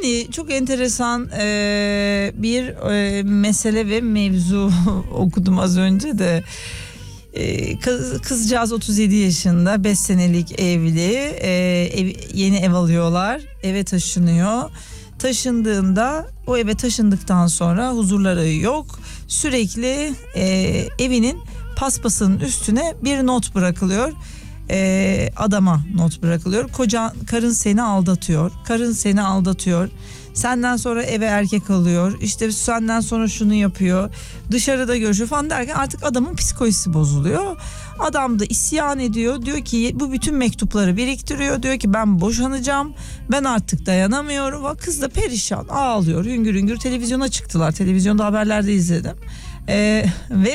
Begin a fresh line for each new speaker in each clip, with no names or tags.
Yani çok enteresan bir mesele ve mevzu okudum az önce de. Kızcağız 37 yaşında, 5 senelik evli, yeni ev alıyorlar, eve taşınıyor. Taşındığında, o eve taşındıktan sonra huzurları yok. Sürekli evinin paspasının üstüne bir not bırakılıyor. Adama not bırakılıyor. Karın seni aldatıyor. Karın seni aldatıyor. Senden sonra eve erkek alıyor. İşte senden sonra şunu yapıyor. Dışarıda görüşüyor falan derken artık adamın psikolojisi bozuluyor. Adam da isyan ediyor. Diyor ki bu bütün mektupları biriktiriyor. Diyor ki ben boşanacağım. Ben artık dayanamıyorum. Kız da perişan ağlıyor. Hüngür hüngür televizyona çıktılar. Televizyonda haberlerde izledim. Ve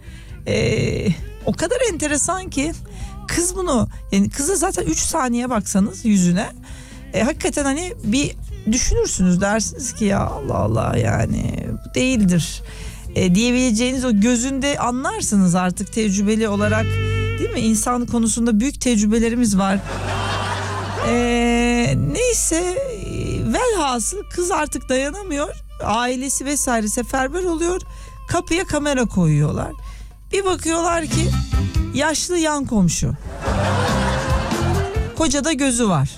o kadar enteresan ki kız bunu, yani kıza zaten 3 saniye baksanız yüzüne hakikaten hani bir düşünürsünüz, dersiniz ki ya Allah Allah, yani bu değildir diyebileceğiniz, o gözünde anlarsınız artık tecrübeli olarak, değil mi? İnsan konusunda büyük tecrübelerimiz var. Neyse, velhasıl kız artık dayanamıyor, ailesi vesaire seferber oluyor, kapıya kamera koyuyorlar. Bir bakıyorlar ki yaşlı yan komşu, kocada gözü var.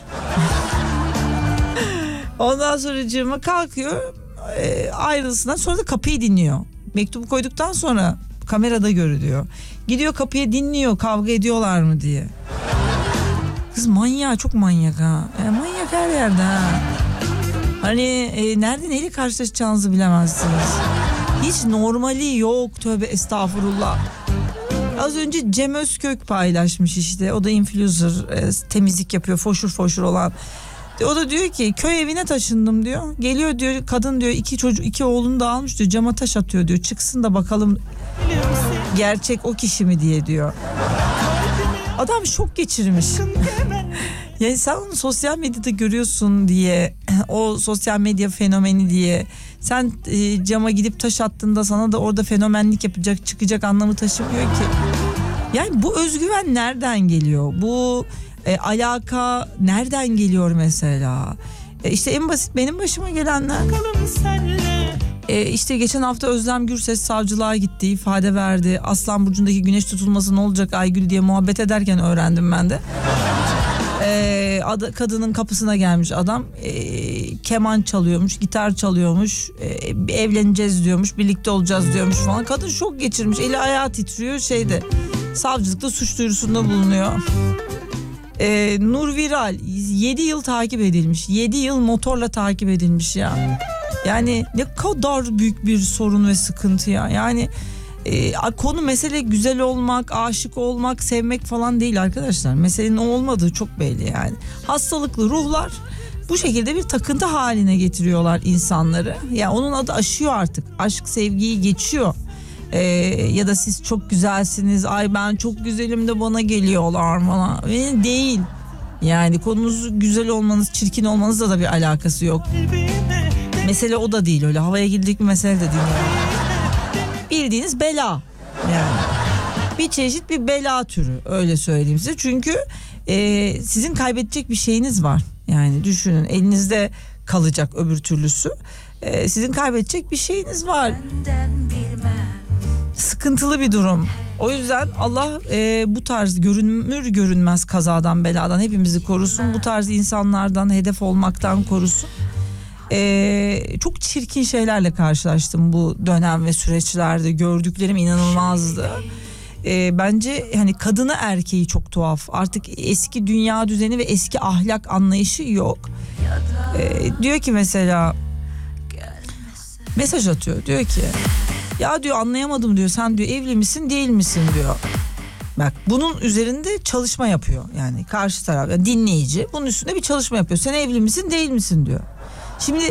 Ondan sonra kalkıyor, ayrılsınlar, sonra da kapıyı dinliyor. Mektubu koyduktan sonra kamerada görülüyor. Gidiyor kapıyı dinliyor, kavga ediyorlar mı diye. Kız manyak, çok manyak ha. Manyak her yerde ha. Hani nerede neyle karşılaşacağınızı bilemezsiniz. Hiç normali yok, tövbe estağfurullah. Az önce Cem Özkök paylaşmış işte. O da influencer, temizlik yapıyor, foşur foşur olan. O da diyor ki köy evine taşındım diyor. Geliyor diyor, kadın diyor 2 oğlunu da almış diyor, cama taş atıyor diyor. Çıksın da bakalım gerçek o kişi mi diye diyor. Adam şok geçirmiş. Yani sen onu sosyal medyada görüyorsun diye, o sosyal medya fenomeni diye. Sen cama gidip taş attığında sana da orada fenomenlik yapacak, çıkacak anlamı taşımıyor ki. Yani bu özgüven nereden geliyor? Bu alaka nereden geliyor mesela? İşte en basit benim başıma gelenler. İşte geçen hafta Özlem Gürses savcılığa gitti, ifade verdi. Aslan burcundaki güneş tutulması ne olacak Aygül diye muhabbet ederken öğrendim ben de. Kadının kapısına gelmiş adam, keman çalıyormuş, gitar çalıyormuş, evleneceğiz diyormuş, birlikte olacağız diyormuş falan. Kadın şok geçirmiş, eli ayağı titriyor, savcılıkta suç duyurusunda bulunuyor. Nur Viral 7 yıl takip edilmiş, 7 yıl motorla takip edilmiş ya. Yani ne kadar büyük bir sorun ve sıkıntı ya. Yani konu, mesele güzel olmak, aşık olmak, sevmek falan değil arkadaşlar. Meselenin o olmadığı çok belli yani. Hastalıklı ruhlar bu şekilde bir takıntı haline getiriyorlar insanları. Yani onun adı aşıyor artık. Aşk sevgiyi geçiyor. Ya da siz çok güzelsiniz, ay ben çok güzelim de bana geliyorlar falan. Değil. Yani konunuz güzel olmanız, çirkin olmanızla da bir alakası yok. Mesele o da değil, öyle havaya girdik bir mesele de değil. Bildiğiniz bela yani. Bir çeşit bir bela türü, öyle söyleyeyim size. Çünkü sizin kaybedecek bir şeyiniz var. Yani düşünün, elinizde kalacak öbür türlüsü. Sizin kaybedecek bir şeyiniz var. Sıkıntılı bir durum. O yüzden Allah bu tarz görünür görünmez kazadan, beladan hepimizi korusun. Bu tarz insanlardan, hedef olmaktan korusun. Çok çirkin şeylerle karşılaştım bu dönem ve süreçlerde. Gördüklerim inanılmazdı. Bence hani kadını erkeği çok tuhaf. Artık eski dünya düzeni ve eski ahlak anlayışı yok. Diyor ki mesela, mesaj atıyor, diyor ki ya diyor anlayamadım diyor, sen diyor evli misin değil misin diyor. Bak, bunun üzerinde çalışma yapıyor yani karşı taraf, yani dinleyici bunun üstünde bir çalışma yapıyor. Sen evli misin değil misin diyor. Şimdi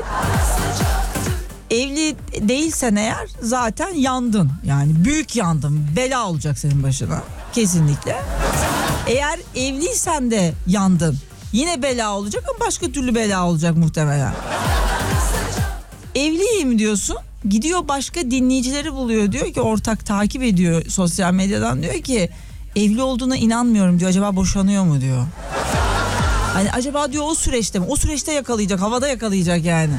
evli değilsen eğer zaten yandın, yani büyük yandın, bela olacak senin başına kesinlikle. Eğer evliysen de yandın, yine bela olacak ama başka türlü bela olacak muhtemelen. Evliyim diyorsun, gidiyor başka dinleyicileri buluyor, diyor ki ortak takip ediyor sosyal medyadan, diyor ki evli olduğuna inanmıyorum diyor, acaba boşanıyor mu diyor. Hani acaba diyor o süreçte mi? O süreçte yakalayacak, havada yakalayacak yani.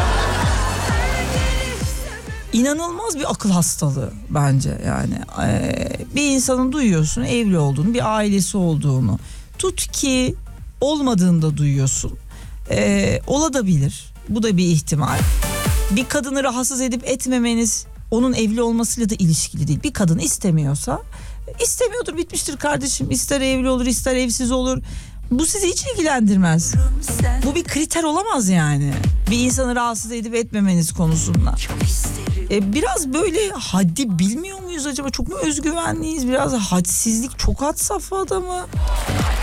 İnanılmaz bir akıl hastalığı bence yani. Bir insanın duyuyorsun evli olduğunu, bir ailesi olduğunu. Tut ki olmadığında duyuyorsun. Olabilir. Bu da bir ihtimal. Bir kadını rahatsız edip etmemeniz onun evli olmasıyla da ilişkili değil. Bir kadın istemiyorsa istemiyordur, bitmiştir kardeşim. İster evli olur, ister evsiz olur. Bu sizi hiç ilgilendirmez. Bu bir kriter olamaz yani. Bir insanı rahatsız edip etmemeniz konusunda. Biraz böyle haddi bilmiyor muyuz acaba? Çok mu özgüvenliyiz? Biraz hadsizlik, çok had safhada mı?